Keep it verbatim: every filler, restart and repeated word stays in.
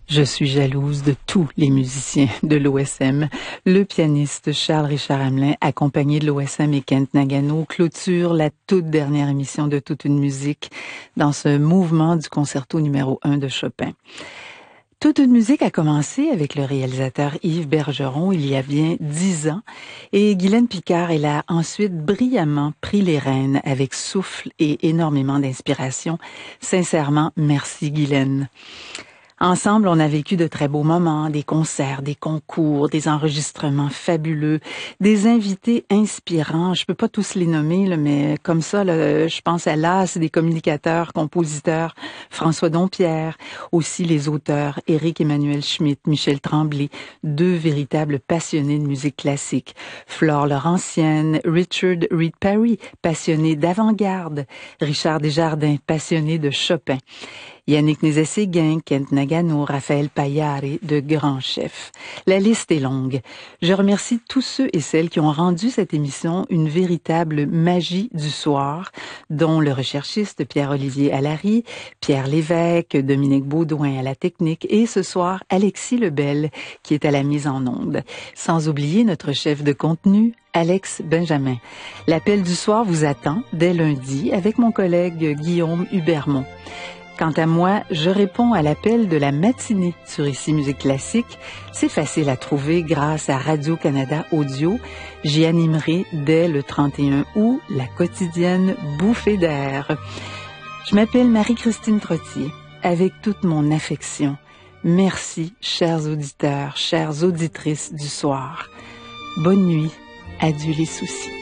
Je suis jalouse de tous les musiciens de l'O S M. Le pianiste Charles-Richard Hamelin, accompagné de l'O S M et Kent Nagano, clôture la toute dernière émission de Toute une musique dans ce mouvement du concerto numéro un de Chopin. Toute une musique a commencé avec le réalisateur Yves Bergeron il y a bien dix ans et Guylaine Picard, elle a ensuite brillamment pris les rênes avec souffle et énormément d'inspiration. Sincèrement, merci Guylaine. Ensemble, on a vécu de très beaux moments, des concerts, des concours, des enregistrements fabuleux, des invités inspirants. Je peux pas tous les nommer, là, mais comme ça, là, je pense à l'as des communicateurs, compositeurs, François Dompierre, aussi les auteurs Éric Emmanuel Schmitt, Michel Tremblay, deux véritables passionnés de musique classique, Flore Laurentienne, Richard Reed Parry, passionné d'avant-garde, Richard Desjardins, passionné de Chopin. Yannick Nézet-Séguin, Kent Nagano, Raphaël Paillard, de grands chefs. La liste est longue. Je remercie tous ceux et celles qui ont rendu cette émission une véritable magie du soir, dont le recherchiste Pierre-Olivier Allary, Pierre Lévesque, Dominique Baudouin à la technique et ce soir Alexis Lebel qui est à la mise en onde. Sans oublier notre chef de contenu, Alex Benjamin. L'appel du soir vous attend dès lundi avec mon collègue Guillaume Hubermont. Quant à moi, je réponds à l'appel de la matinée sur Ici Musique Classique. C'est facile à trouver grâce à Radio-Canada Audio. J'y animerai dès le trente et un août la quotidienne Bouffée d'air. Je m'appelle Marie-Christine Trottier. Avec toute mon affection, merci, chers auditeurs, chères auditrices du soir. Bonne nuit, adieu les soucis.